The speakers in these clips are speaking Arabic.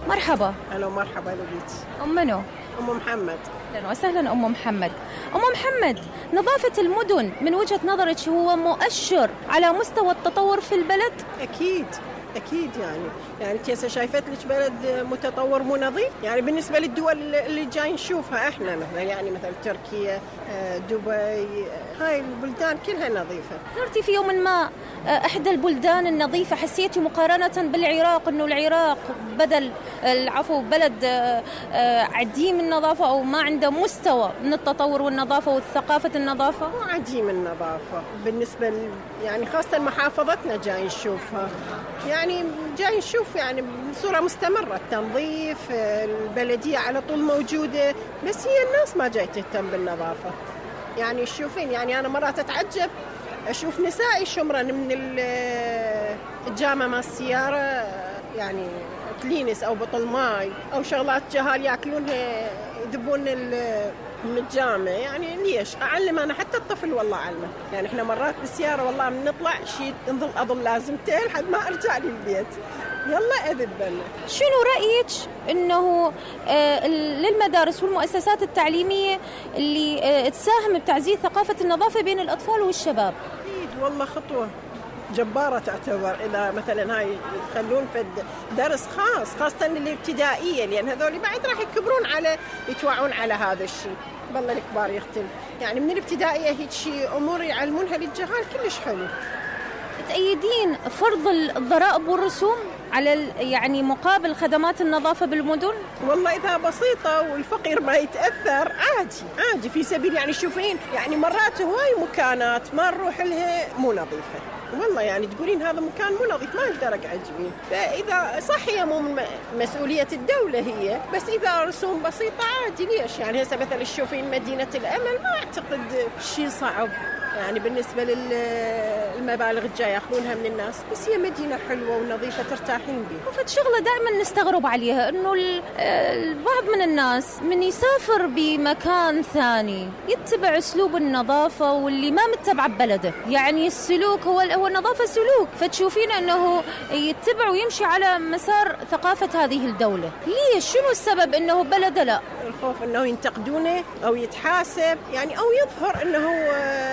مرحبا. هلا مرحبا لك. أم منو؟ أم محمد. أهلا وسهلا أم محمد. أم محمد، نظافة المدن من وجهة نظرك هو مؤشر على مستوى التطور في البلد؟ أكيد يعني تيسا شايفت لك بلد متطور مو نظيف؟ يعني بالنسبة للدول اللي جاي نشوفها إحنا مثلا، يعني مثلا تركيا، دبي، هاي البلدان كلها نظيفة. زرتي في يوم ما إحدى البلدان النظيفة، حسيتي مقارنة بالعراق إنه العراق بلد عديم النظافة أو ما عنده مستوى من التطور والنظافة والثقافة النظافة؟ مو عديم النظافة بالنسبة يعني خاصة محافظتنا جاي نشوفها، يعني جاي نشوف يعني بصورة مستمرة التنظيف، البلدية على طول موجودة، بس هي الناس ما جاي تهتم بالنظافة. يعني تشوفين، يعني أنا مرات أتعجب أشوف نسائي شمرا من الجامعة مع السيارة، يعني كلينس أو بطل ماي أو شغلات جهال يأكلونها يذبون من الجامعة. يعني ليش أعلم أنا حتى الطفل؟ والله أعلمه. يعني إحنا مرات بالسيارة والله بنطلع شيء أظل لازمتين لحد ما أرجع للبيت، يلا أذبنا. شنو رأيك إنه للمدارس والمؤسسات التعليمية اللي تساهم بتعزيز ثقافة النظافة بين الأطفال والشباب؟ أكيد والله خطوة جبارة تعتبر، إذا مثلا هاي يخلون في درس خاصة الابتدائية، لأن هذول بعد راح يكبرون على يتوعون على هذا الشيء. بالله الكبار يختلف، يعني من الابتدائية هيك شيء أمور يعلمونها للجهال كلش حلو. تأيدين فرض الضرائب والرسوم على يعني مقابل خدمات النظافة بالمدن؟ والله إذا بسيطة والفقير ما يتأثر عادي في سبيل، يعني شوفين يعني مرات هواي مكانات ما نروح لها مو نظيفة، والله يعني تقولين هذا مكان مو نظيف ما أقدر أقعد بيه. فإذا صح هي مو مسؤولية الدولة هي، بس إذا رسوم بسيطة عادي ليش. يعني هسه مثلا تشوفين مدينة الأمل ما أعتقد شيء صعب يعني بالنسبة للمبالغ الجاية يأخذونها من الناس، بس هي مدينة حلوة ونظيفة ترتاحين بيه. وفت شغلة دائما نستغرب عليها إنه البعض من الناس من يسافر بمكان ثاني يتبع أسلوب النظافة واللي ما متبع ببلده، يعني السلوك هو النظافة سلوك، فتشوفين إنه يتبع ويمشي على مسار ثقافة هذه الدولة. ليش؟ شنو السبب إنه بلده لا؟ الخوف إنه ينتقدونه أو يتحاسب، يعني أو يظهر إنه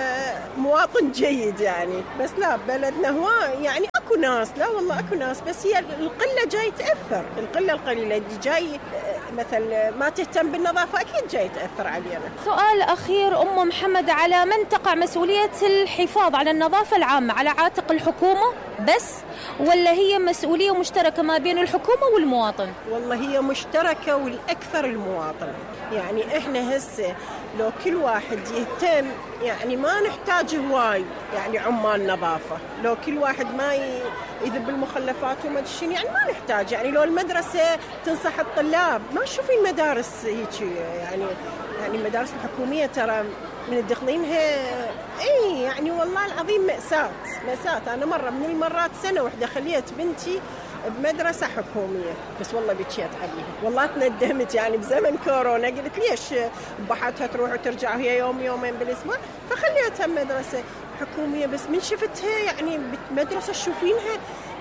مواطن جيد يعني. بس لا، بلدنا هو يعني اكو ناس، لا والله اكو ناس، بس هي القله جاي تاثر، القله القليله اللي جاي مثل ما تهتم بالنظافه اكيد جاي تاثر علينا. سؤال اخير ام محمد، على من تقع مسؤوليه الحفاظ على النظافه العامه؟ على عاتق الحكومه بس ولا هي مسؤوليه مشتركه ما بين الحكومه والمواطن؟ والله هي مشتركه والاكثر المواطن. يعني احنا هسه لو كل واحد يهتم، يعني ما نحتاج هواي يعني عمال نظافة، لو كل واحد ما يذب المخلفات وما شنو يعني ما نحتاج. يعني لو المدرسة تنصح الطلاب، ما تشوفين مدارس هيك يعني المدارس الحكومية ترى من الدخلينها يعني والله العظيم مأساة. أنا مرة من المرات سنة واحدة خليت بنتي بمدرسة حكومية، بس والله بكيت عليها، والله تندمت يعني بزمن كورونا، قلت ليش بحاتها تروح وترجع هي يوم يومين بالأسبوع، فخليتها بمدرسة حكومية. بس من شفتها يعني مدرسة تشوفينها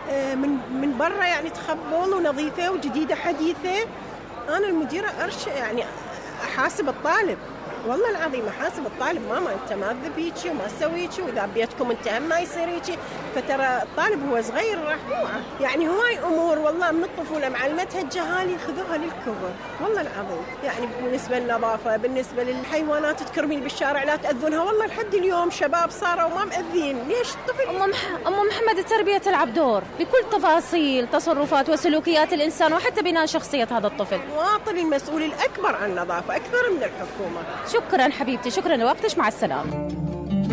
من برا يعني تخبل ونظيفة وجديدة حديثة. أنا المديرة يعني أحاسب الطالب، والله العظيم أحاسب الطالب، ماما أنت ما تذب هيجي وما تسوي هيجي، وإذا بيتكم أنت هم ما يصير هيجي. فترى الطالب هو صغير راح يوعى، يعني هواي أمور والله من الطفولة معلمتها الجهال يأخذوها للكبر، والله العظيم. يعني بالنسبة للنظافة، بالنسبة للحيوانات تكرمين بالشارع لا تأذونها، والله لحد اليوم شباب صاروا ما مأذين، ليش الطفل؟ أم محمد، التربية تلعب دور بكل تفاصيل تصرفات وسلوكيات الإنسان وحتى بناء شخصية هذا الطفل. المواطن المسؤول الأكبر عن النظافة أكثر من الحكومة. شكرا حبيبتي، شكرا لوقتك، مع السلامة.